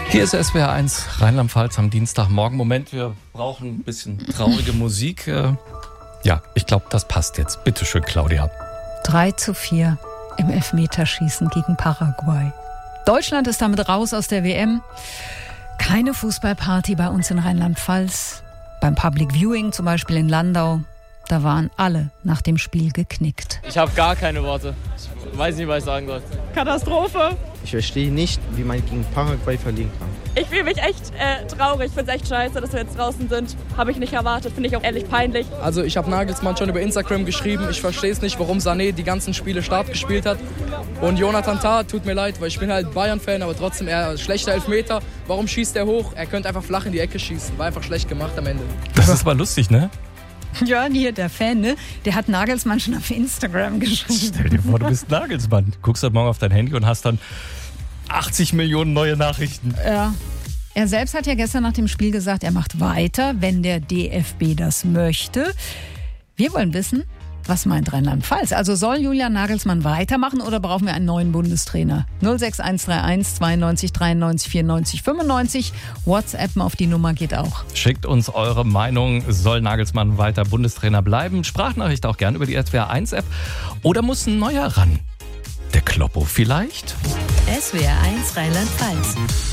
Hier ist SWR 1 Rheinland-Pfalz am Dienstagmorgen. Moment, wir brauchen ein bisschen traurige Musik. Ja, ich glaube, das passt jetzt. Bitte schön, Claudia. 3:4 im Elfmeterschießen gegen Paraguay. Deutschland ist damit raus aus der WM. Keine Fußballparty bei uns in Rheinland-Pfalz. Beim Public Viewing zum Beispiel in Landau, da waren alle nach dem Spiel geknickt. Ich habe gar keine Worte. Ich weiß nicht, was ich sagen soll. Katastrophe. Ich verstehe nicht, wie man gegen Paraguay verlieren kann. Ich fühle mich echt traurig. Ich finde es echt scheiße, dass wir jetzt draußen sind. Habe ich nicht erwartet. Finde ich auch ehrlich peinlich. Also ich habe Nagelsmann schon über Instagram geschrieben. Ich verstehe es nicht, warum Sané die ganzen Spiele Start gespielt hat. Und Jonathan Tah, tut mir leid, weil ich bin halt Bayern-Fan, aber trotzdem eher schlechter Elfmeter. Warum schießt er hoch? Er könnte einfach flach in die Ecke schießen. War einfach schlecht gemacht am Ende. Das ist mal lustig, ne? Ja, hier der Fan, ne? Der hat Nagelsmann schon auf Instagram geschrieben. Stell dir vor, du bist Nagelsmann. Guckst halt morgen auf dein Handy und hast dann 80 Millionen neue Nachrichten. Ja. Er selbst hat ja gestern nach dem Spiel gesagt, er macht weiter, wenn der DFB das möchte. Wir wollen wissen, was meint Rheinland-Pfalz? Also soll Julian Nagelsmann weitermachen oder brauchen wir einen neuen Bundestrainer? 06131 92 93 94 95. WhatsAppen auf die Nummer geht auch. Schickt uns eure Meinung. Soll Nagelsmann weiter Bundestrainer bleiben? Sprachnachricht auch gerne über die SWR 1 App. Oder muss ein neuer ran? Der Kloppo vielleicht? SWR 1 Rheinland-Pfalz.